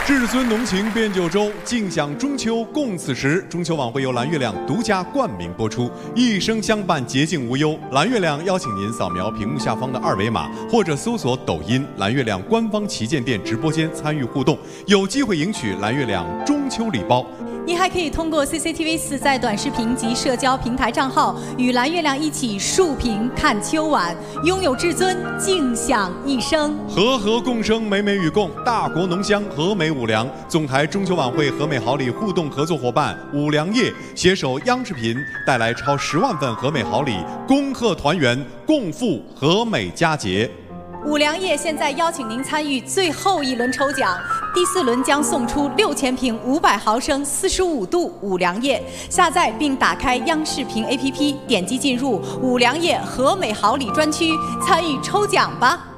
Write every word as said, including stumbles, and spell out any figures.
至尊浓情变九州，尽享中秋共此时。中秋晚会由蓝月亮独家冠名播出，一生相伴，洁净无忧。蓝月亮邀请您扫描屏幕下方的二维码，或者搜索抖音蓝月亮官方旗舰店直播间参与互动，有机会赢取蓝月亮中秋礼包。 您还可以通过 C C T V 四在短视频及社交平台账号与蓝月亮一起竖屏看秋晚，拥有至尊，尽享一生。 和和共生，美美与共，大国浓香，和美五粮。总台中秋晚会和美好礼互动合作伙伴五粮液携手央视频，带来超十万份和美好礼，恭贺团圆，共赴和美佳节。 五粮液现在邀请您参与最后一轮抽奖，第四轮将送出六千瓶五百毫升四十五度五粮液。下载并打开央视频 A P P， 点击进入五粮液和美好礼专区，参与抽奖吧。